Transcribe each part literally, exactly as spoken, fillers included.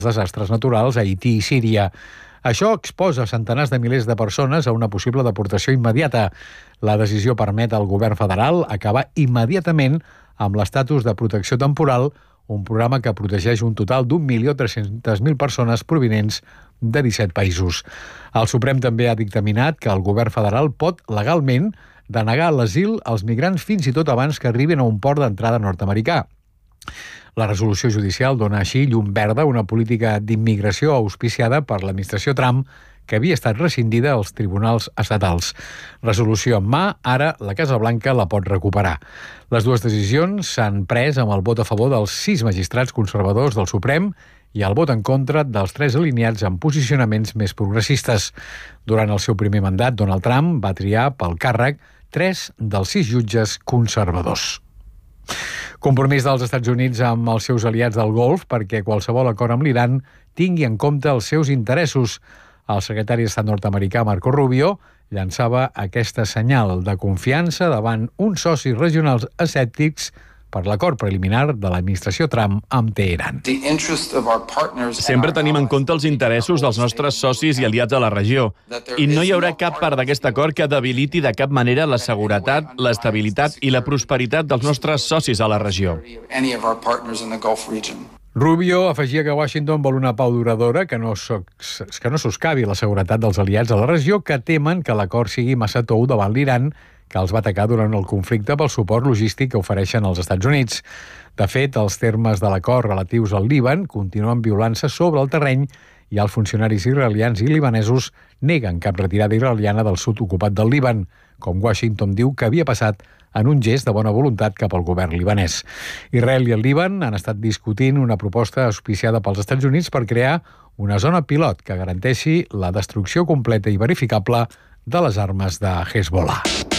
desastres naturals a Haití i Síria. Això exposa centenars de milers de persones a una possible deportació immediata. La decisió permet al govern federal acabar immediatament amb l'estatus de protecció temporal, un programa que protegeix un total d'un milió tres-centes mil persones provinents de disset països. El Suprem també ha dictaminat que el govern federal pot legalment denegar l'asil als migrants fins i tot abans que arribin a un port d'entrada nord-americà. La resolució judicial dona així llum verda a una política d'immigració auspiciada per l'administració Trump que havia estat rescindida als tribunals estatals. Resolució en mà, ara la Casa Blanca la pot recuperar. Les dues decisions s'han pres amb el vot a favor dels sis magistrats conservadors del Suprem i el vot en contra dels tres alineats amb posicionaments més progressistes. Durant el seu primer mandat, Donald Trump va triar pel càrrec tres dels sis jutges conservadors. Compromís dels Estats Units amb els seus aliats del Golf perquè qualsevol acord amb l'Iran tingui en compte els seus interessos. El secretari d'Estat nord-americà Marco Rubio llançava aquesta senyal de confiança davant uns socis regionals escèptics per l'acord preliminar de l'administració Trump amb Teheran. Sempre tenim en compte els interessos dels nostres socis i aliats a la regió, i no hi haurà cap part d'aquest acord que debiliti de cap manera la seguretat, l'estabilitat i la prosperitat dels nostres socis a la regió. Rubio afegia que Washington vol una pau duradora que no, so, que no soscavi la seguretat dels aliats a la regió, que temen que l'acord sigui massa tou davant l'Iran, que els va atacar durant el conflicte pel suport logístic que ofereixen els Estats Units. De fet, els termes de l'acord relatius al Líban continuen violant-se sobre el terreny i els funcionaris israelians i libanesos neguen cap retirada israeliana del sud ocupat del Líban, com Washington diu que havia passat en un gest de bona voluntat cap al govern libanès. Israel i el Líban han estat discutint una proposta auspiciada pels Estats Units per crear una zona pilot que garanteixi la destrucció completa i verificable de les armes de Hezbollah.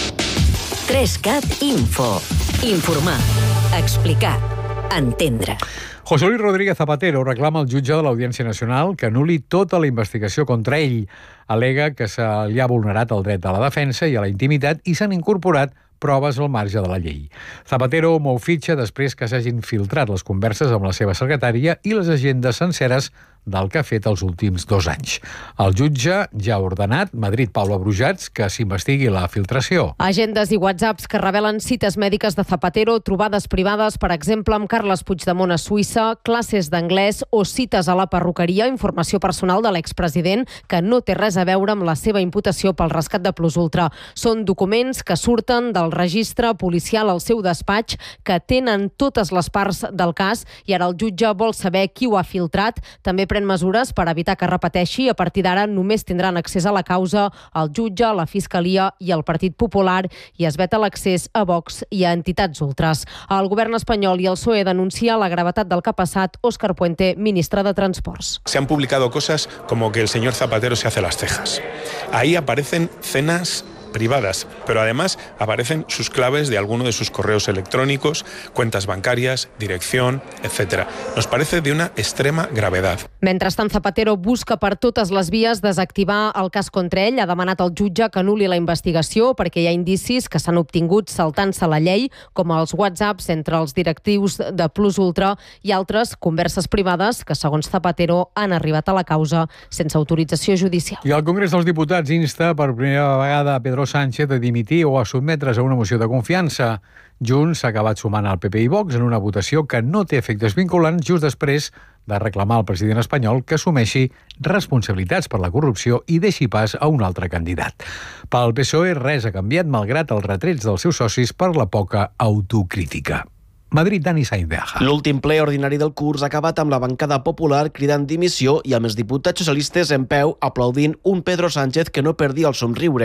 tres cat Info. Informar, explicar, entendre. José Luis Rodríguez Zapatero reclama al jutge de l'Audiència Nacional que anul·li tota la investigació contra ell. Al·lega que se li ha vulnerat el dret a la defensa i a la intimitat i s'han incorporat proves al marge de la llei. Zapatero mou fitxa després que s'hagin filtrat les converses amb la seva secretària i les agendes senceres del que ha fet els últims dos anys. El jutge ja ha ordenat, Madrid Paula Brujats, que s'investigui la filtració. Agendes i whatsapps que revelen cites mèdiques de Zapatero, trobades privades, per exemple, amb Carles Puigdemont a Suïssa, classes d'anglès o cites a la perruqueria, informació personal de l'expresident que no té res a veure amb la seva imputació pel rescat de Plus Ultra. Són documents que surten del registre policial al seu despatx, que tenen totes les parts del cas i ara el jutge vol saber qui ho ha filtrat. També pren mesures per evitar que repeteixi. A partir d'ara només tindran accés a la causa el jutge, la Fiscalia i el Partit Popular i es veta l'accés a Vox i a entitats ultres. El govern espanyol i el P S O E denuncia la gravetat del que ha passat. Óscar Puente, ministre de Transports. Se han publicado cosas como que el señor Zapatero se hace las cejas. Ahí aparecen cenas privadas, pero además aparecen sus claves de alguno de sus correos electrónicos, cuentas bancarias, dirección, etcétera. Nos parece de una extrema gravedad. Mentrestant, Zapatero busca per totes les vies desactivar el cas contra ell. Ha demanat al jutge que anul·li la investigació perquè hi ha indicis que s'han obtingut saltant-se la llei, com els whatsapps entre els directius de Plus Ultra i altres converses privades que, segons Zapatero, han arribat a la causa sense autorització judicial. I el Congrés dels Diputats insta per primera vegada a Pedro Sánchez de dimitir o a sotmetre's a una moció de confiança. Junts s'ha acabat sumant al P P i Vox en una votació que no té efectes vinculants just després de reclamar al president espanyol que assumeixi responsabilitats per la corrupció i deixi pas a un altre candidat. Pel P S O E res ha canviat malgrat els retrets dels seus socis per la poca autocrítica. Madrid, Dani Sainz de Aja. L'últim ple ordinari del curs ha acabat amb la bancada popular cridant dimissió i amb els diputats socialistes en peu aplaudint un Pedro Sánchez que no perdia el somriure.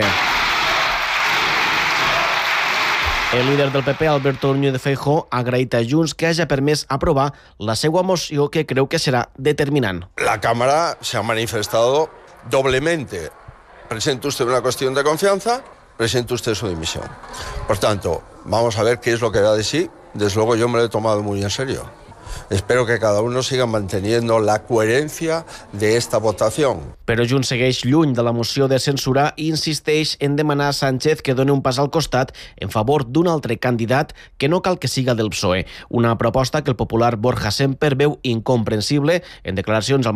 El líder del P P, Alberto Núñez Feijóo, ha agraït a Junts que hagi permès aprovar la seva moció que creu que serà determinant. La Cámara se ha manifestado doblemente. Presenta usted una cuestión de confianza, presenta usted su dimisión. Por tanto, vamos a ver qué es lo que da de sí. Desde luego yo me lo he tomado muy en serio. Espero que cada uno siga manteniendo la coherencia de esta votación. Però Junts segueix lluny de la moció de censura i insisteix en demanar a Sánchez que doni un pas al costat en favor d'un altre candidat que no cal que siga del P S O E. Una proposta que el popular Borja Semper veu incomprensible en declaracions al